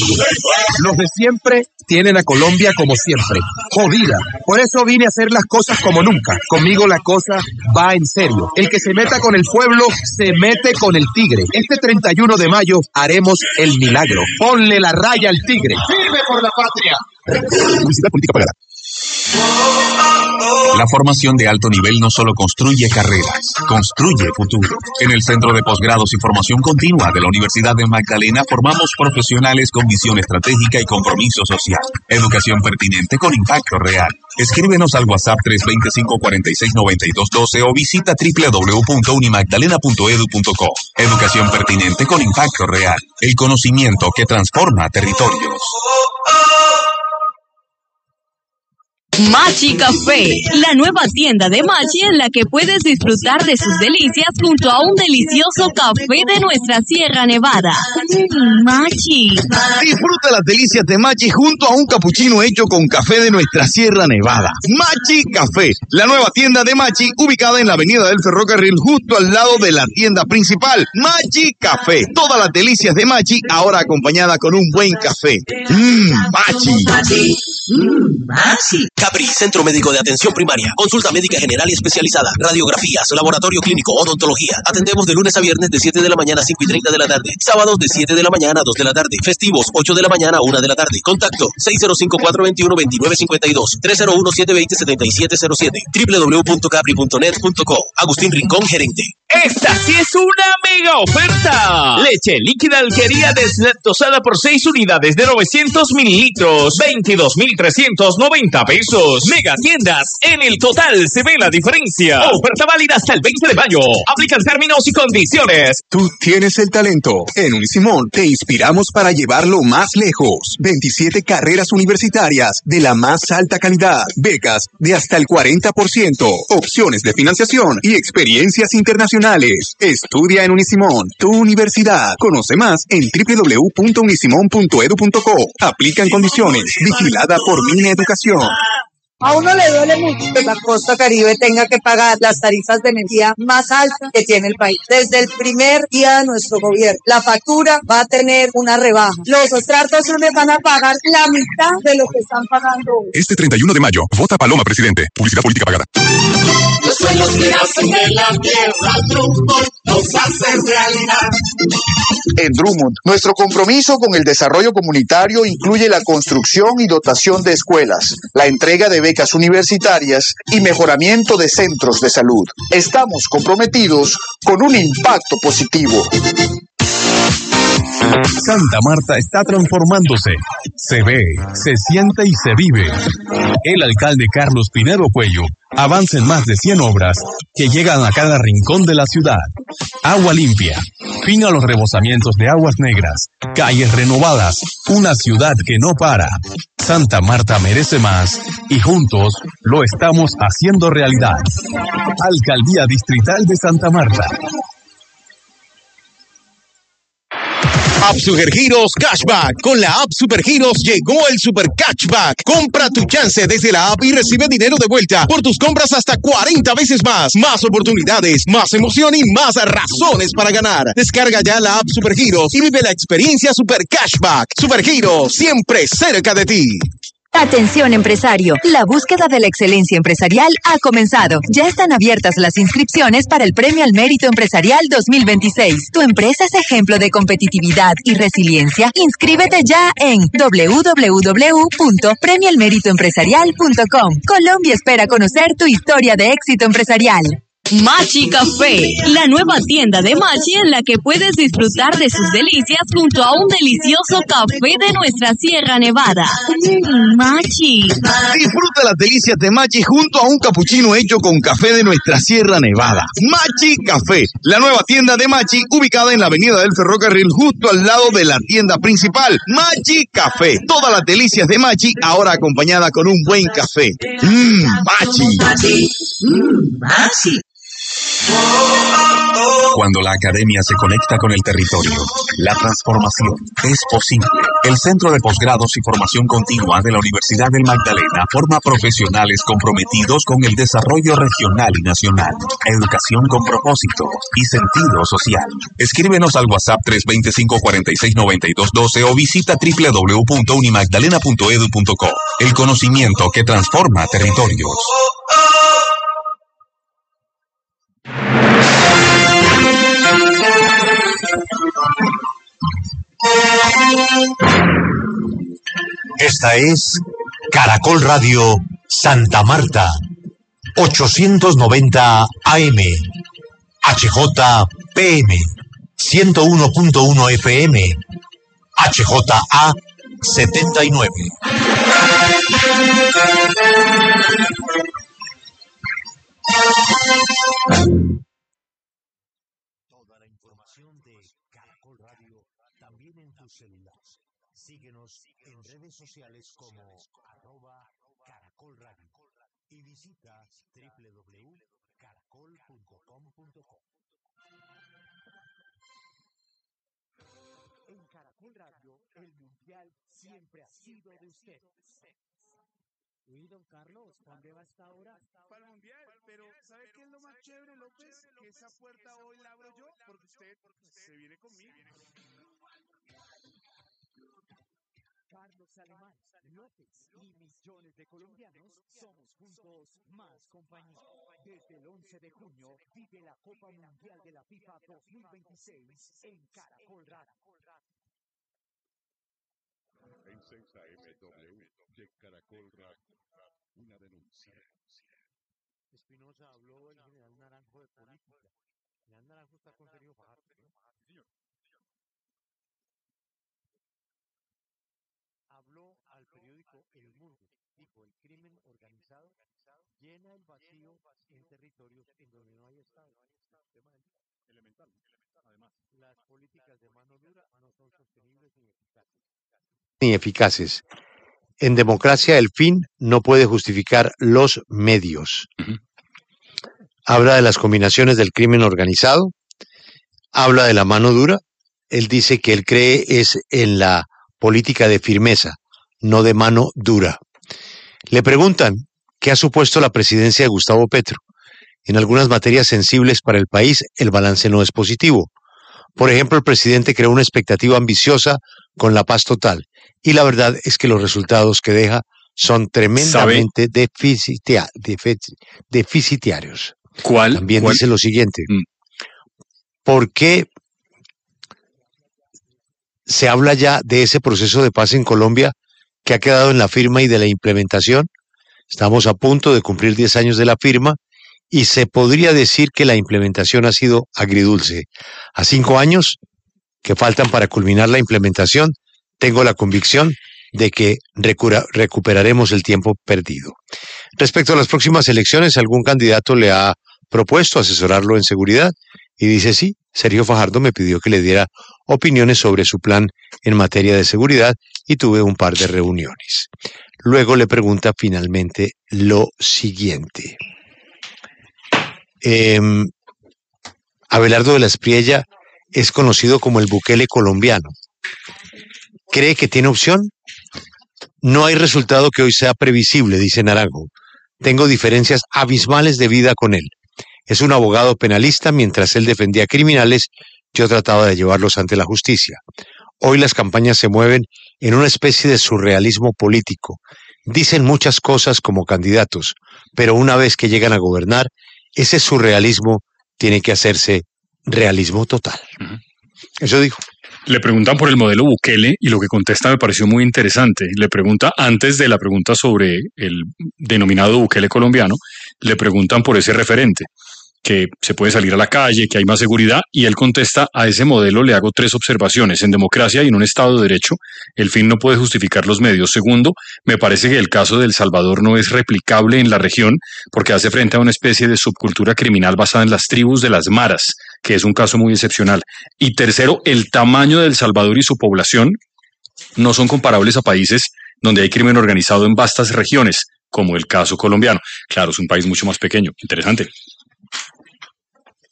Los de siempre tienen a Colombia como siempre, jodida. Por eso vine a hacer las cosas como nunca. Conmigo la cosa va en serio. El que se meta con el pueblo, se mete con el tigre. Este 31 de mayo haremos el milagro. Ponle la raya al tigre. ¡Firme por la patria! Publicidad política pagada. La formación de alto nivel no solo construye carreras, construye futuro. En el Centro de Posgrados y Formación Continua de la Universidad de Magdalena formamos profesionales con visión estratégica y compromiso social. Educación pertinente con impacto real. Escríbenos al WhatsApp 325-469212 o visita www.unimagdalena.edu.co. Educación pertinente con impacto real. El conocimiento que transforma territorios. Machi Café, la nueva tienda de Machi en la que puedes disfrutar de sus delicias junto a un delicioso café de nuestra Sierra Nevada. Machi. Disfruta las delicias de Machi junto a un capuchino hecho con café de nuestra Sierra Nevada. Machi Café, la nueva tienda de Machi ubicada en la avenida del Ferrocarril justo al lado de la tienda principal. Machi Café, todas las delicias de Machi ahora acompañada con un buen café. Machi. Machi. Capri, Centro Médico de Atención Primaria. Consulta médica general y especializada. Radiografías, laboratorio clínico, odontología. Atendemos de lunes a viernes de 7 de la mañana a 5:30 de la tarde. Sábados de 7 de la mañana a 2 de la tarde. Festivos, 8 de la mañana a 1 de la tarde. Contacto 605-421-2952. 301-720-7707. www.capri.net.co. Agustín Rincón, gerente. ¡Esta sí es una mega oferta! Leche líquida Alquería deslactosada por 6 unidades de 900 mililitros. 22,390 pesos. Mega tiendas. En el total se ve la diferencia. Oferta válida hasta el 20 de mayo. Aplican términos y condiciones. Tú tienes el talento. En Unisimón te inspiramos para llevarlo más lejos. 27 carreras universitarias de la más alta calidad. Becas de hasta el 40%. Opciones de financiación y experiencias internacionales. Estudia en Unisimón, tu universidad. Conoce más en www.unisimon.edu.co. Aplican condiciones. Vigilada por Mineducación. A uno le duele mucho que la costa Caribe tenga que pagar las tarifas de energía más altas que tiene el país. Desde el primer día de nuestro gobierno, la factura va a tener una rebaja. Los estratos van a pagar la mitad de lo que están pagando hoy. Este 31 de mayo, vota Paloma Presidente. Publicidad política pagada. Los sueños que nacen de la tierra, Drummond los hace realidad. En Drummond, nuestro compromiso con el desarrollo comunitario incluye la construcción y dotación de escuelas, la entrega de becas universitarias y mejoramiento de centros de salud. Estamos comprometidos con un impacto positivo. Santa Marta está transformándose. Se ve, se siente y se vive. El alcalde Carlos Pinero Cuello avanza en más de 100 obras que llegan a cada rincón de la ciudad. Agua limpia, fin a los rebosamientos de aguas negras, calles renovadas, una ciudad que no para. Santa Marta merece más y juntos lo estamos haciendo realidad. Alcaldía Distrital de Santa Marta. App Supergiros Cashback. Con la App Supergiros llegó el Super Cashback. Compra tu chance desde la app y recibe dinero de vuelta por tus compras hasta 40 veces más. Más oportunidades, más emoción y más razones para ganar. Descarga ya la App Supergiros y vive la experiencia Super Cashback. Supergiros, siempre cerca de ti. Atención empresario, la búsqueda de la excelencia empresarial ha comenzado. Ya están abiertas las inscripciones para el Premio al Mérito Empresarial 2026. ¿Tu empresa es ejemplo de competitividad y resiliencia? Inscríbete ya en www.premioalmeritoempresarial.com. Colombia espera conocer tu historia de éxito empresarial. Machi Café, la nueva tienda de Machi en la que puedes disfrutar de sus delicias junto a un delicioso café de nuestra Sierra Nevada. Machi. Disfruta las delicias de Machi junto a un capuchino hecho con café de nuestra Sierra Nevada. Machi Café, la nueva tienda de Machi ubicada en la avenida del Ferrocarril justo al lado de la tienda principal. Machi Café, todas las delicias de Machi ahora acompañada con un buen café. Machi. Machi. Cuando la academia se conecta con el territorio, la transformación es posible. El Centro de Posgrados y Formación Continua de la Universidad del Magdalena forma profesionales comprometidos con el desarrollo regional y nacional, educación con propósito y sentido social. Escríbenos al WhatsApp 325-469212 o visita www.unimagdalena.edu.co. El conocimiento que transforma territorios. Esta es Caracol Radio Santa Marta, 890 AM, HJPM, 101.1 FM, HJA 79. Toda la información de Caracol Radio también en tu celular. Síguenos en redes sociales como @Caracol Radio y visita www.caracol.com.co. En Caracol Radio, el mundial siempre ha sido de usted. Uy, don Carlos, ¿dónde va esta hora? Para el mundial, pero ¿sabe qué es lo más chévere, López? Que esa puerta hoy la abro yo, porque usted se viene conmigo. Carlos Alemán, López y millones de colombianos somos juntos más compañía. Desde el 11 de junio vive la Copa Mundial de la FIFA 2026 en Caracol Radio. En ZMW de Caracol Radio, una denuncia. Espinosa, habló el general Naranjo de política. El general Naranjo está con Sergio Fajardo, ¿no? Señor. Habló al periódico El Mundo. Dijo, el crimen organizado llena el vacío en territorios en donde no hay Estado. Elemental, además. Las políticas de mano dura no son sostenibles ni eficaces. Ni eficaces. En democracia el fin no puede justificar los medios. Habla de las combinaciones del crimen organizado, habla de la mano dura. Él dice que él cree es en la política de firmeza, no de mano dura. Le preguntan qué ha supuesto la presidencia de Gustavo Petro. En algunas materias sensibles para el país, el balance no es positivo. Por ejemplo, el presidente creó una expectativa ambiciosa con la paz total. Y la verdad es que los resultados que deja son tremendamente deficitarios. ¿Cuál? También dice lo siguiente. ¿Por qué se habla ya de ese proceso de paz en Colombia que ha quedado en la firma y de la implementación? Estamos a punto de cumplir 10 años de la firma y se podría decir que la implementación ha sido agridulce. A 5 años que faltan para culminar la implementación, tengo la convicción de que recuperaremos el tiempo perdido. Respecto a las próximas elecciones, algún candidato le ha propuesto asesorarlo en seguridad y dice sí, Sergio Fajardo me pidió que le diera opiniones sobre su plan en materia de seguridad y tuve un par de reuniones. Luego le pregunta finalmente lo siguiente. Abelardo de la Espriella es conocido como el Bukele colombiano. ¿Cree que tiene opción? No hay resultado que hoy sea previsible, dice Naranjo. Tengo diferencias abismales de vida con él. Es un abogado penalista, mientras él defendía a criminales, yo trataba de llevarlos ante la justicia. Hoy las campañas se mueven en una especie de surrealismo político. Dicen muchas cosas como candidatos, pero una vez que llegan a gobernar, ese surrealismo tiene que hacerse realismo total. Eso dijo. Le preguntan por el modelo Bukele y lo que contesta me pareció muy interesante. Le pregunta, antes de la pregunta sobre el denominado Bukele colombiano, le preguntan por ese referente, que se puede salir a la calle, que hay más seguridad, y él contesta, a ese modelo le hago 3 observaciones. En democracia y en un Estado de Derecho, el fin no puede justificar los medios. Segundo, me parece que el caso de El Salvador no es replicable en la región porque hace frente a una especie de subcultura criminal basada en las tribus de las maras, que es un caso muy excepcional. Y tercero, el tamaño de El Salvador y su población no son comparables a países donde hay crimen organizado en vastas regiones, como el caso colombiano. Claro, es un país mucho más pequeño. Interesante.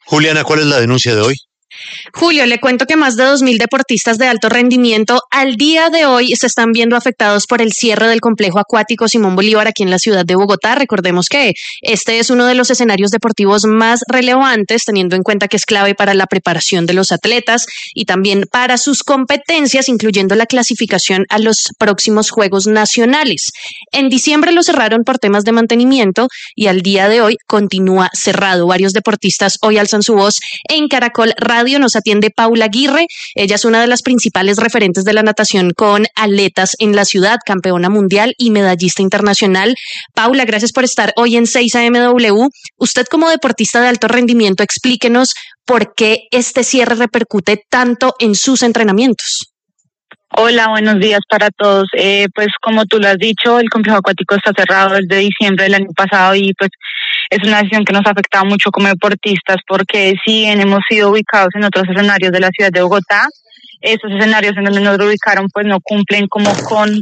Juliana, ¿cuál es la denuncia de hoy? Julio, le cuento que más de 2.000 deportistas de alto rendimiento al día de hoy se están viendo afectados por el cierre del complejo acuático Simón Bolívar aquí en la ciudad de Bogotá. Recordemos que este es uno de los escenarios deportivos más relevantes, teniendo en cuenta que es clave para la preparación de los atletas y también para sus competencias, incluyendo la clasificación a los próximos Juegos Nacionales. En diciembre lo cerraron por temas de mantenimiento y al día de hoy continúa cerrado. Varios deportistas hoy alzan su voz. En Caracol Radio nos atiende Paula Aguirre. Ella es una de las principales referentes de la natación con aletas en la ciudad, campeona mundial y medallista internacional. Paula, gracias por estar hoy en 6 AMW. Usted como deportista de alto rendimiento, explíquenos por qué este cierre repercute tanto en sus entrenamientos. Hola, buenos días para todos. Pues como tú lo has dicho, el complejo acuático está cerrado desde diciembre del año pasado y pues es una decisión que nos ha afectado mucho como deportistas porque si bien hemos sido ubicados en otros escenarios de la ciudad de Bogotá, esos escenarios en donde nos ubicaron pues no cumplen como con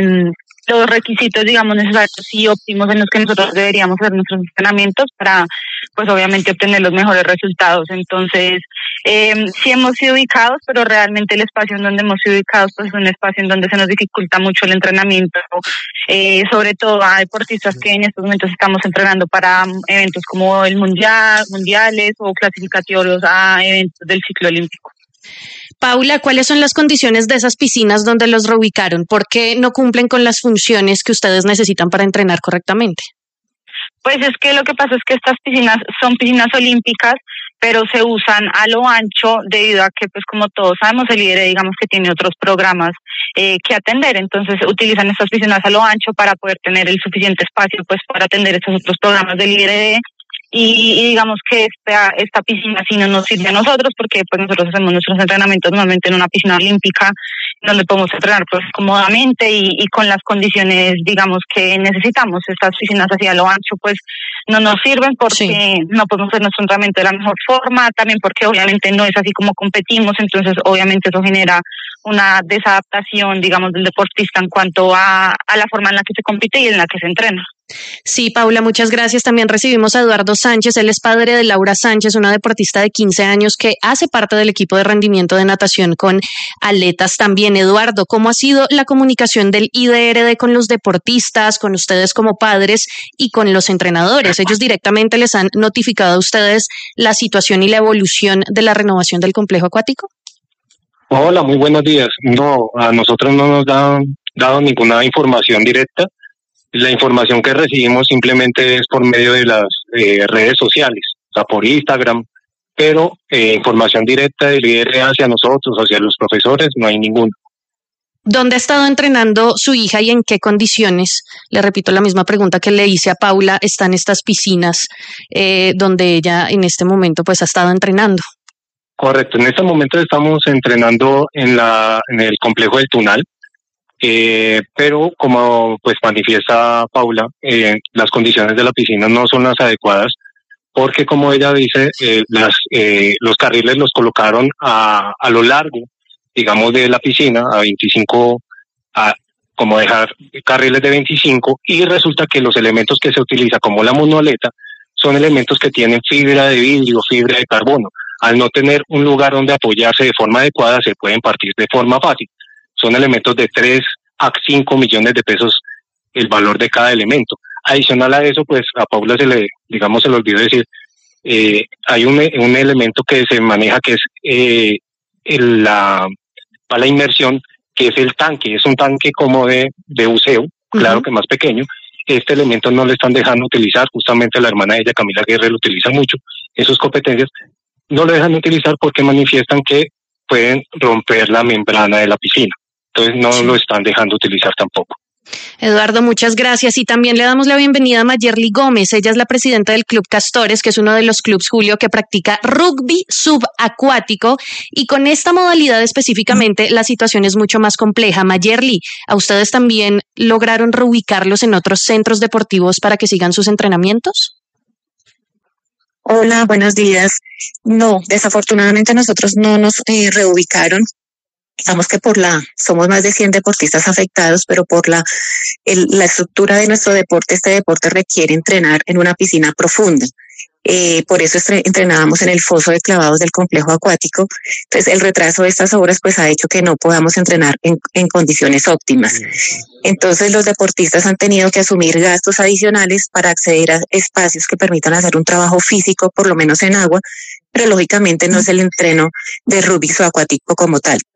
los requisitos, digamos, necesarios y óptimos en los que nosotros deberíamos hacer nuestros entrenamientos para, pues obviamente, obtener los mejores resultados. Entonces, sí hemos sido ubicados, pero realmente el espacio en donde hemos sido ubicados pues es un espacio en donde se nos dificulta mucho el entrenamiento, sobre todo a deportistas que en estos momentos estamos entrenando para eventos como el mundiales o clasificatorios a eventos del ciclo olímpico. Paula, ¿cuáles son las condiciones de esas piscinas donde los reubicaron? ¿Por qué no cumplen con las funciones que ustedes necesitan para entrenar correctamente? Pues es que lo que pasa es que estas piscinas son piscinas olímpicas, pero se usan a lo ancho debido a que, pues como todos sabemos, el IDR, digamos que tiene otros programas que atender, entonces utilizan estas piscinas a lo ancho para poder tener el suficiente espacio pues para atender estos otros programas del IDR. Y digamos que esta piscina sí no nos sirve a nosotros porque pues nosotros hacemos nuestros entrenamientos normalmente en una piscina olímpica donde podemos entrenar pues cómodamente y con las condiciones digamos que necesitamos. Estas piscinas hacia lo ancho pues no nos sirven porque no podemos hacer nuestro entrenamiento de la mejor forma, también porque obviamente no es así como competimos, entonces obviamente eso genera una desadaptación digamos del deportista en cuanto a la forma en la que se compite y en la que se entrena. Sí, Paula, muchas gracias. También recibimos a Eduardo Sánchez, él es padre de Laura Sánchez, una deportista de 15 años que hace parte del equipo de rendimiento de natación con aletas también. Eduardo, ¿cómo ha sido la comunicación del IDRD con los deportistas, con ustedes como padres y con los entrenadores? ¿Ellos directamente les han notificado a ustedes la situación y la evolución de la renovación del complejo acuático? Hola, muy buenos días. No, a nosotros no nos han dado ninguna información directa. La información que recibimos simplemente es por medio de las redes sociales, o sea, por Instagram, pero información directa del líder hacia nosotros, hacia los profesores, no hay ninguna. ¿Dónde ha estado entrenando su hija y en qué condiciones? Le repito la misma pregunta que le hice a Paula, están estas piscinas donde ella en este momento pues ha estado entrenando. Correcto, en este momento estamos entrenando en el complejo del Tunal. Pero como pues manifiesta Paula, las condiciones de la piscina no son las adecuadas porque como ella dice, los carriles los colocaron a lo largo, digamos, de la piscina a 25, como dejar carriles de 25 y resulta que los elementos que se utiliza como la monoaleta son elementos que tienen fibra de vidrio, fibra de carbono. Al no tener un lugar donde apoyarse de forma adecuada se pueden partir de forma fácil. Son elementos de 3 a 5 millones de pesos el valor de cada elemento. Adicional a eso, pues a Paula se le olvidó decir, hay un elemento que se maneja que es para la inmersión, que es el tanque. Es un tanque como de buceo, claro que más pequeño. Este elemento no le están dejando utilizar, justamente la hermana de ella, Camila Guerre, lo utiliza mucho en sus competencias. No lo dejan utilizar porque manifiestan que pueden romper la membrana de la piscina. Entonces no lo están dejando utilizar tampoco. Eduardo, muchas gracias. Y también le damos la bienvenida a Mayerly Gómez. Ella es la presidenta del Club Castores, que es uno de los clubes, Julio, que practica rugby subacuático. Y con esta modalidad específicamente, la situación es mucho más compleja. Mayerly, ¿a ustedes también lograron reubicarlos en otros centros deportivos para que sigan sus entrenamientos? Hola, buenos días. No, desafortunadamente nosotros no nos reubicaron. Digamos que somos más de 100 deportistas afectados, pero por la estructura de nuestro deporte, este deporte requiere entrenar en una piscina profunda. Por eso entrenábamos en el foso de clavados del complejo acuático. Entonces, el retraso de estas obras pues ha hecho que no podamos entrenar en condiciones óptimas. Entonces, los deportistas han tenido que asumir gastos adicionales para acceder a espacios que permitan hacer un trabajo físico, por lo menos en agua, pero lógicamente no es el entreno de rugby o acuático como tal.